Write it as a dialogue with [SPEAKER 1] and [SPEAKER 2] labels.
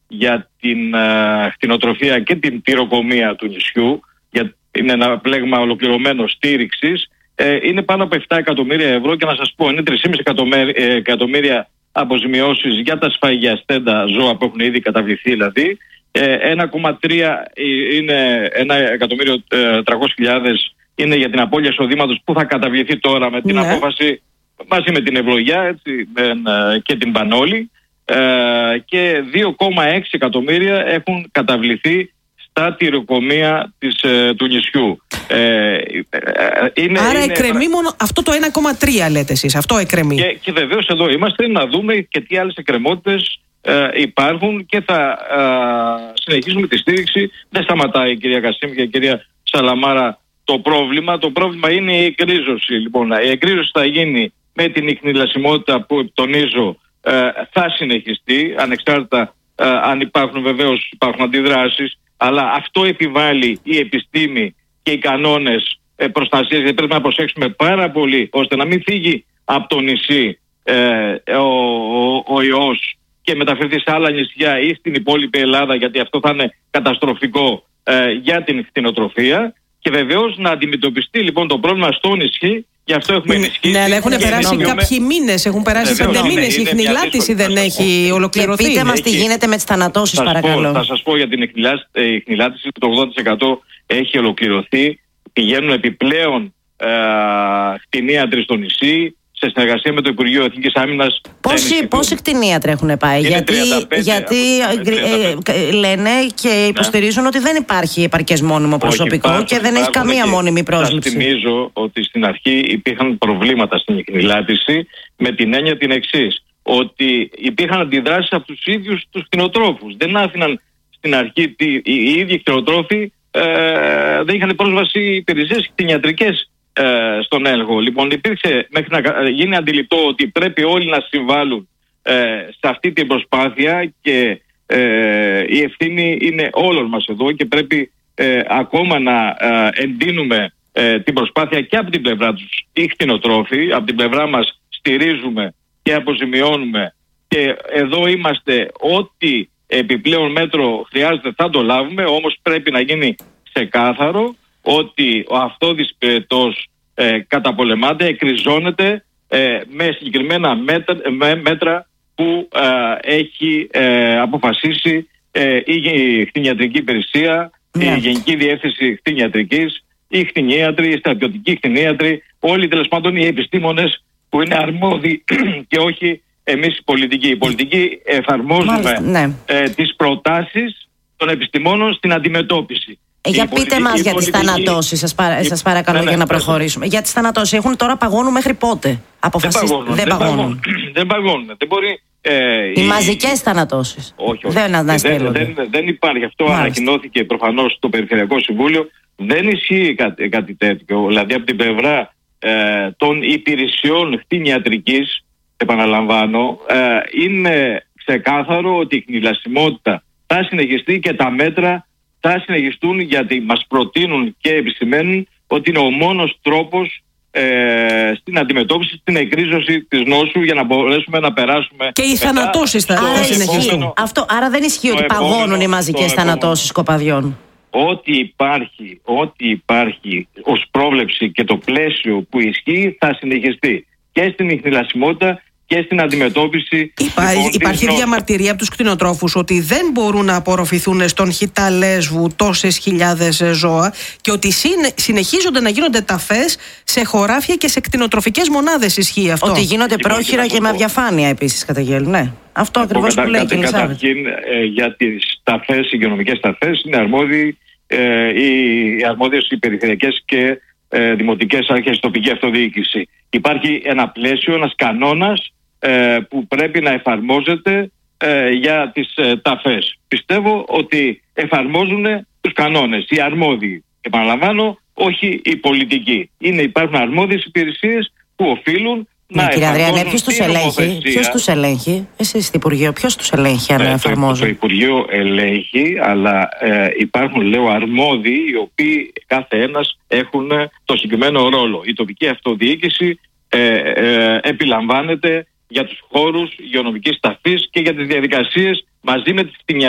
[SPEAKER 1] για την κτηνοτροφία και την τυροκομεία του νησιού, είναι ένα πλέγμα ολοκληρωμένο στήριξης, είναι πάνω από 7 εκατομμύρια ευρώ, και να σας πω, είναι 3,5 εκατομμύρια αποζημιώσεις για τα σφαγιαστέντα ζώα που έχουν ήδη καταβληθεί, δηλαδή 1,3 είναι 1.300.000 είναι για την απώλεια εισοδήματος που θα καταβληθεί τώρα με την απόφαση, μαζί με την ευλογιά, έτσι, και την Πανόλη, και 2,6 εκατομμύρια έχουν καταβληθεί στα τυροκομεία του νησιού.
[SPEAKER 2] Άρα εκκρεμεί μόνο αυτό το 1,3 λέτε εσείς, αυτό εκκρεμεί.
[SPEAKER 1] Και βεβαίως εδώ είμαστε να δούμε και τι άλλες εκκρεμότητες υπάρχουν, και θα συνεχίσουμε τη στήριξη. Δεν σταματάει, κυρία Κασίμ και κυρία Σαλαμάρα, το πρόβλημα. Το πρόβλημα είναι η εκρίζωση. Λοιπόν, η εκρίζωση θα γίνει με την ιχνηλασιμότητα που, τονίζω, θα συνεχιστεί, ανεξάρτητα αν υπάρχουν αντιδράσεις, αλλά αυτό επιβάλλει η επιστήμη και οι κανόνες προστασίας, γιατί πρέπει να προσέξουμε πάρα πολύ ώστε να μην φύγει από το νησί ο ιός και μεταφερθεί σε άλλα νησιά ή στην υπόλοιπη Ελλάδα, γιατί αυτό θα είναι καταστροφικό για την κτηνοτροφία, και βεβαίως να αντιμετωπιστεί λοιπόν το πρόβλημα στο νησί. Γι' αυτό έχουμε ενισχύσει.
[SPEAKER 2] Ναι, αλλά έχουν περάσει κάποιοι μήνες, έχουν περάσει 5 μήνες. Η ιχνηλάτιση δεν έχει ολοκληρωθεί.
[SPEAKER 3] Και πείτε μας τι γίνεται με τις θανατώσεις, παρακαλώ.
[SPEAKER 1] Θα σας πω για την ιχνηλάτιση. Το 80% έχει ολοκληρωθεί. Πηγαίνουν επιπλέον κτηνίατροι στο νησί, σε συνεργασία με το Υπουργείο Εθνικής Άμυνας.
[SPEAKER 3] Πόσοι κτηνίατροι έχουν πάει? Γιατί λένε και υποστηρίζουν ότι δεν υπάρχει επαρκές μόνιμο προσωπικό και δεν έχει καμία μόνιμη πρόσληψη.
[SPEAKER 1] Σας θυμίζω ότι στην αρχή υπήρχαν προβλήματα στην ιχνηλάτιση, με την έννοια την εξής, ότι υπήρχαν αντιδράσεις από τους ίδιους τους κτηνοτρόφους. Δεν άφηναν στην αρχή οι ίδιοι κτηνοτρόφοι, δεν είχαν πρόσβαση υπηρεσίες κτηνιατρικές στον έλεγχο. Λοιπόν, υπήρξε μέχρι να γίνει αντιληπτό ότι πρέπει όλοι να συμβάλλουν σε αυτή την προσπάθεια, και η ευθύνη είναι όλων μας εδώ, και πρέπει ακόμα να εντείνουμε την προσπάθεια και από την πλευρά τους οι κτηνοτρόφοι. Από την πλευρά μας στηρίζουμε και αποζημιώνουμε, και εδώ είμαστε, ό,τι επιπλέον μέτρο χρειάζεται θα το λάβουμε, όμως πρέπει να γίνει ξεκάθαρο ότι ο αυτόδης πυρετός καταπολεμάται, εκριζώνεται με συγκεκριμένα μέτρα που έχει αποφασίσει η κτηνιατρική υπηρεσία, η Γενική Διεύθυνση Κτηνιατρικής, οι κτηνίατροι, οι στρατιωτικοί κτηνίατροι, όλοι τέλος πάντων οι επιστήμονες που είναι αρμόδιοι και όχι εμείς οι πολιτικοί. Οι πολιτικοί εφαρμόζουμε τις προτάσεις των επιστημόνων στην αντιμετώπιση.
[SPEAKER 3] Για πείτε μας για τις θανατώσεις, σας παρακαλώ, για να προχωρήσουμε. Για τις θανατώσεις έχουν τώρα, παγώνουν μέχρι πότε?
[SPEAKER 1] Δεν παγώνουν. Δεν μπορεί.
[SPEAKER 3] Οι μαζικές θανατώσεις.
[SPEAKER 1] Όχι. Δεν υπάρχει. Αυτό ανακοινώθηκε προφανώς στο Περιφερειακό Συμβούλιο. Δεν ισχύει κάτι τέτοιο. Δηλαδή από την πλευρά των υπηρεσιών κτηνιατρικής, επαναλαμβάνω, είναι ξεκάθαρο ότι η χνηλασιμότητα θα συνεχιστεί και τα μέτρα θα συνεχιστούν, γιατί μας προτείνουν και επισημαίνουν ότι είναι ο μόνος τρόπος στην αντιμετώπιση, στην εκρίζωση της νόσου, για να μπορέσουμε να περάσουμε.
[SPEAKER 2] Και οι θανατώσεις θα συνεχιστούν.
[SPEAKER 3] Άρα δεν ισχύει ότι παγώνουν οι μαζικές θανατώσεις κοπαδιών.
[SPEAKER 1] Ό,τι υπάρχει ως πρόβλεψη και το πλαίσιο που ισχύει θα συνεχιστεί και στην ιχνηλασιμότητα και στην αντιμετώπιση.
[SPEAKER 2] Υπάρχει διαμαρτυρία από τους κτηνοτρόφους ότι δεν μπορούν να απορροφηθούν στον Χιτά Λέσβου τόσες χιλιάδες ζώα, και ότι συνεχίζονται να γίνονται ταφές σε χωράφια και σε κτηνοτροφικές μονάδες. Ισχύει αυτό?
[SPEAKER 3] Ότι γίνονται πρόχειρα και με αδιαφάνεια επίσης καταγγέλνουν. Ναι. Αυτό ακριβώς που λέει η κυρία Σάββατ.
[SPEAKER 1] Καταρχήν, για τις ταφές, υγειονομικές ταφές, είναι αρμόδιοι οι αρμόδιες οι περιφερειακές και δημοτικές αρχές, τοπική αυτοδιοίκηση. Υπάρχει ένα πλαίσιο, ένας κανόνας που πρέπει να εφαρμόζεται για τις ταφές. Πιστεύω ότι εφαρμόζουν τους κανόνες οι αρμόδιοι. Επαναλαμβάνω, όχι οι πολιτικοί. Υπάρχουν αρμόδιες υπηρεσίες που οφείλουν να εφαρμόζουν.
[SPEAKER 3] Ποιος τους ελέγχει? Εσείς στο Υπουργείο, ποιος τους ελέγχει αν εφαρμόζουν?
[SPEAKER 1] Το Υπουργείο ελέγχει, αλλά υπάρχουν, λέω, αρμόδιοι, οι οποίοι κάθε ένας έχουν το συγκεκριμένο ρόλο. Η τοπική αυτοδιοίκηση επιλαμβάνεται για τους χώρους υγειονομικής ταφής και για τις διαδικασίες μαζί με τις